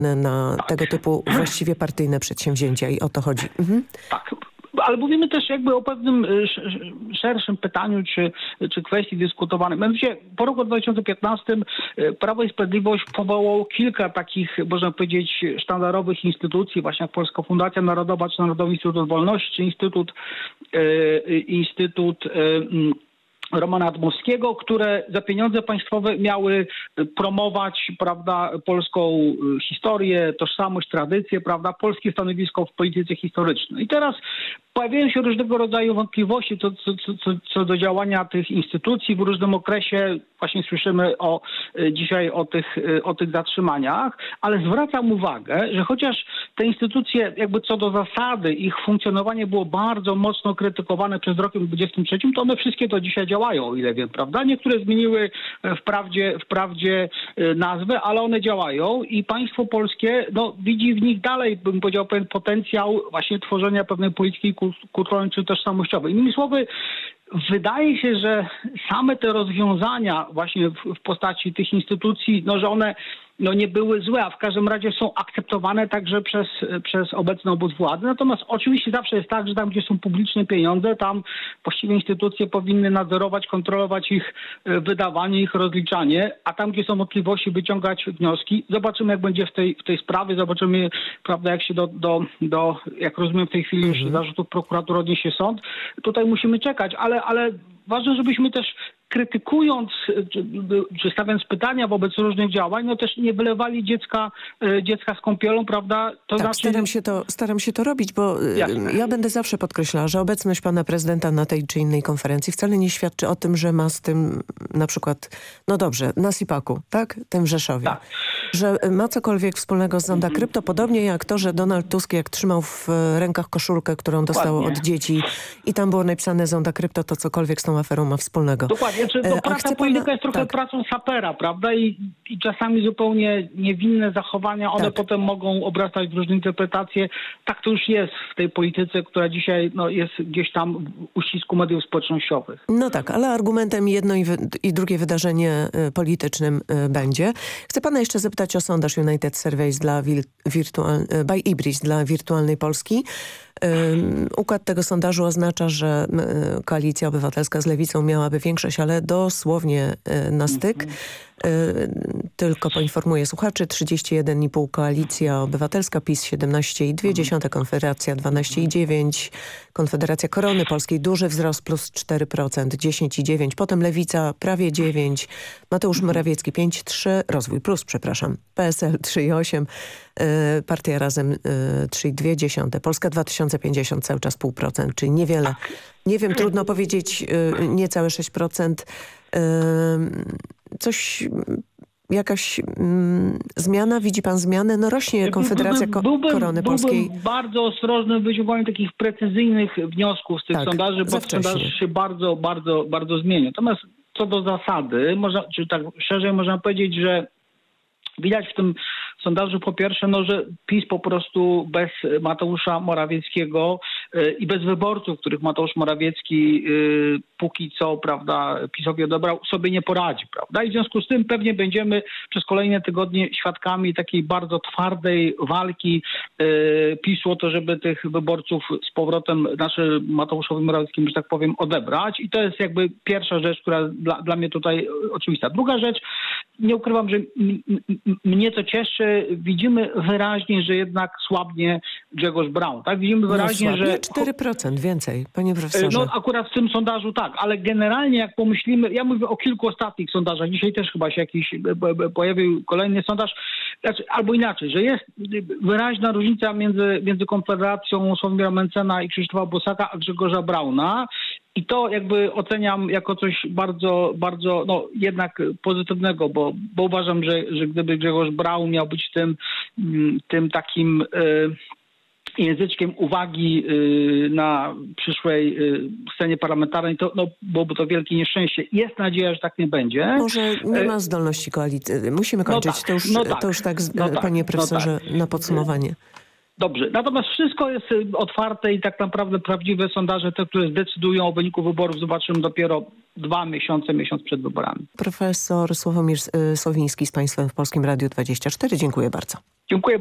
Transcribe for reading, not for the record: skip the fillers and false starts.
na tego typu właściwie partyjne przedsięwzięcia i o to chodzi. Tak. Ale mówimy też jakby o pewnym szerszym pytaniu, czy kwestii dyskutowanej. Mianowicie po roku 2015 Prawo i Sprawiedliwość powołało kilka takich, można powiedzieć, sztandarowych instytucji, właśnie jak Polska Fundacja Narodowa, czy Narodowy Instytut Wolności, czy Instytut Romana Dmowskiego, które za pieniądze państwowe miały promować, prawda, polską historię, tożsamość, tradycję, prawda, polskie stanowisko w polityce historycznej. I teraz pojawiają się różnego rodzaju wątpliwości co do działania tych instytucji w różnym okresie. Właśnie słyszymy dzisiaj o tych zatrzymaniach, ale zwracam uwagę, że chociaż te instytucje jakby co do zasady, ich funkcjonowanie było bardzo mocno krytykowane przez rokiem 2023, to one wszystkie do dzisiaj działają, o ile wiem, prawda? Niektóre zmieniły wprawdzie nazwę, ale one działają i państwo polskie widzi w nich dalej, bym powiedział, pewien potencjał właśnie tworzenia pewnej polityki kulturalnej czy tożsamościowej. Innymi słowy, wydaje się, że same te rozwiązania właśnie w postaci tych instytucji, że one nie były złe, a w każdym razie są akceptowane także przez obecny obóz władzy. Natomiast oczywiście zawsze jest tak, że tam, gdzie są publiczne pieniądze, tam właściwie instytucje powinny nadzorować, kontrolować ich wydawanie, ich rozliczanie, a tam, gdzie są wątpliwości, wyciągać wnioski. Zobaczymy, jak będzie w tej sprawie, zobaczymy, prawda, jak się jak rozumiem w tej chwili już zarzutów prokuratury odniesie sąd. Tutaj musimy czekać, ale ważne, żebyśmy też krytykując, czy stawiając pytania wobec różnych działań, też nie wylewali dziecka z kąpielą, prawda? To tak, znaczy... staram się to robić, bo ja będę zawsze podkreślała, że obecność pana prezydenta na tej czy innej konferencji wcale nie świadczy o tym, że ma z tym na przykład, na SIPAK-u, tak? Tym w Rzeszowie. Tak. Że ma cokolwiek wspólnego z Zonda Krypto, podobnie jak to, że Donald Tusk, jak trzymał w rękach koszulkę, którą dostał od dzieci i tam było napisane Zonda Krypto, to cokolwiek z tą aferą ma wspólnego. Dokładnie. Praca polityka jest trochę pracą sapera, prawda? I czasami zupełnie niewinne zachowania, one potem mogą obrastać w różne interpretacje. Tak to już jest w tej polityce, która dzisiaj jest gdzieś tam w uścisku mediów społecznościowych. No tak, ale argumentem jedno i drugie wydarzenie politycznym będzie. Chcę pana jeszcze zapytać o sondaż United Surveys by Ibris dla Wirtualnej Polski. Układ tego sondażu oznacza, że Koalicja Obywatelska z Lewicą miałaby większość, ale dosłownie na styk. Tylko poinformuję słuchaczy, 31,5 Koalicja Obywatelska, PiS 17,2, Konfederacja 12,9, Konfederacja Korony Polskiej duży wzrost plus 4%, 10,9, potem Lewica prawie 9, Mateusz Morawiecki 5,3, Rozwój Plus, przepraszam, PSL 3,8, Partia Razem 3,2, Polska 2050 cały czas 0,5%, czyli niewiele. Nie wiem, trudno powiedzieć, niecałe 6%. Jakaś zmiana? Widzi pan zmianę? Rośnie Konfederacja Korony Polskiej. Byłbym bardzo ostrożny w wyciąganiu takich precyzyjnych wniosków z tych sondaży, bo sondaż się bardzo, bardzo, bardzo zmienia. Natomiast co do zasady, czy tak szerzej można powiedzieć, że widać w tym sondażu po pierwsze, że PiS po prostu bez Mateusza Morawieckiego i bez wyborców, których Mateusz Morawiecki póki co, prawda, PiS-owi odebrał, sobie nie poradzi, prawda? I w związku z tym pewnie będziemy przez kolejne tygodnie świadkami takiej bardzo twardej walki PiS-u o to, żeby tych wyborców z powrotem Mateuszowi Morawieckiemu, że tak powiem, odebrać. I to jest jakby pierwsza rzecz, która dla mnie tutaj oczywista. Druga rzecz, nie ukrywam, że mnie to cieszy. Widzimy wyraźnie, że jednak słabnie Grzegorz Braun. Tak? Widzimy wyraźnie, że... 4% więcej, panie profesorze. Akurat w tym sondażu tak, ale generalnie jak pomyślimy, ja mówię o kilku ostatnich sondażach, dzisiaj też chyba się jakiś pojawił kolejny sondaż, albo inaczej, że jest wyraźna różnica między Konfederacją Sławomira Mencena i Krzysztofa Bosaka a Grzegorza Brauna. I to jakby oceniam jako coś bardzo, bardzo, jednak pozytywnego, bo uważam, że gdyby Grzegorz Braun miał być tym takim języczkiem uwagi na przyszłej scenie parlamentarnej, to byłoby to wielkie nieszczęście. Jest nadzieja, że tak nie będzie. Może nie ma zdolności koalicji. Musimy kończyć. To już tak, panie profesorze, na podsumowanie. Dobrze. Natomiast wszystko jest otwarte i tak naprawdę prawdziwe sondaże, te, które zdecydują o wyniku wyborów, zobaczymy dopiero 2 miesiące, miesiąc przed wyborami. Profesor Sławomir Sowiński z Państwem w Polskim Radiu 24. Dziękuję bardzo. Dziękuję.